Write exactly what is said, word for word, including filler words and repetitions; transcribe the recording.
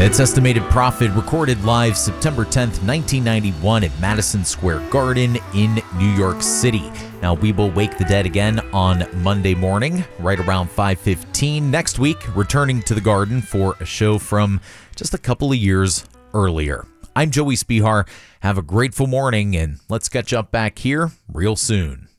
Its estimated profit recorded live September tenth, nineteen ninety-one at Madison Square Garden in New York City. Now, we will wake the dead again on Monday morning, right around five fifteen next week, returning to the Garden for a show from just a couple of years earlier. I'm Joey Spihar. Have a grateful morning, and let's catch up back here real soon.